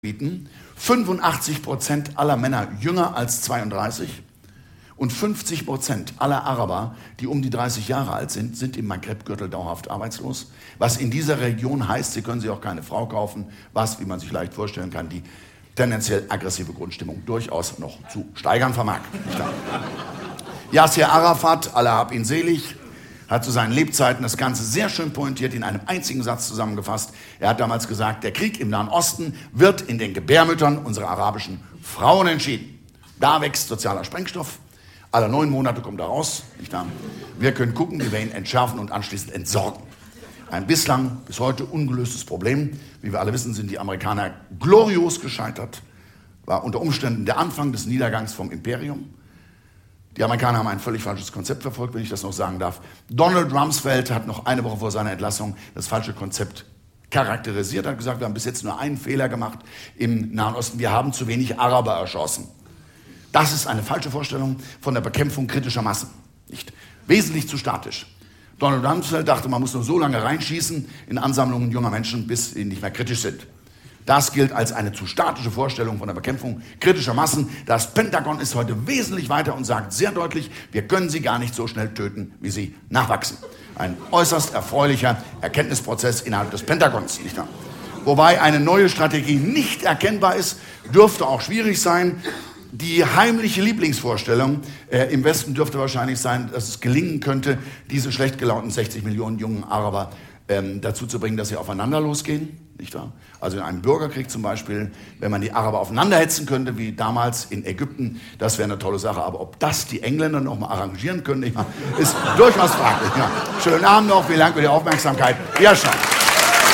bieten 85% aller Männer jünger als 32 und 50% aller Araber, die um die 30 Jahre alt sind, sind im Maghreb-Gürtel dauerhaft arbeitslos. Was in dieser Region heißt, sie können sich auch keine Frau kaufen, was, wie man sich leicht vorstellen kann, die tendenziell aggressive Grundstimmung durchaus noch zu steigern vermag. Yasser Arafat, Allah hab ihn selig, hat zu seinen Lebzeiten das Ganze sehr schön pointiert in einem einzigen Satz zusammengefasst. Er hat damals gesagt, der Krieg im Nahen Osten wird in den Gebärmüttern unserer arabischen Frauen entschieden. Da wächst sozialer Sprengstoff. Alle 9 Monate kommt er raus. Nicht wahr? Wir können gucken, wie wir ihn entschärfen und anschließend entsorgen. Ein bislang, bis heute ungelöstes Problem. Wie wir alle wissen, sind die Amerikaner glorios gescheitert. War unter Umständen der Anfang des Niedergangs vom Imperium. Die Amerikaner haben ein völlig falsches Konzept verfolgt, wenn ich das noch sagen darf. Donald Rumsfeld hat noch eine Woche vor seiner Entlassung das falsche Konzept charakterisiert, hat gesagt, wir haben bis jetzt nur einen Fehler gemacht im Nahen Osten, wir haben zu wenig Araber erschossen. Das ist eine falsche Vorstellung von der Bekämpfung kritischer Massen. Nicht wesentlich zu statisch. Donald Rumsfeld dachte, man muss nur so lange reinschießen in Ansammlungen junger Menschen, bis sie nicht mehr kritisch sind. Das gilt als eine zu statische Vorstellung von der Bekämpfung kritischer Massen. Das Pentagon ist heute wesentlich weiter und sagt sehr deutlich, wir können sie gar nicht so schnell töten, wie sie nachwachsen. Ein äußerst erfreulicher Erkenntnisprozess innerhalb des Pentagons. Nicht wahr? Wobei eine neue Strategie nicht erkennbar ist, dürfte auch schwierig sein. Die heimliche Lieblingsvorstellung im Westen dürfte wahrscheinlich sein, dass es gelingen könnte, diese schlecht gelaunten 60 Millionen jungen Araber dazu zu bringen, dass sie aufeinander losgehen. Nicht wahr? Also in einem Bürgerkrieg zum Beispiel, wenn man die Araber aufeinander hetzen könnte, wie damals in Ägypten, das wäre eine tolle Sache. Aber ob das die Engländer noch mal arrangieren können, ist durchaus fraglich. Ja. Schönen Abend noch, vielen Dank für die Aufmerksamkeit. Ja, schon.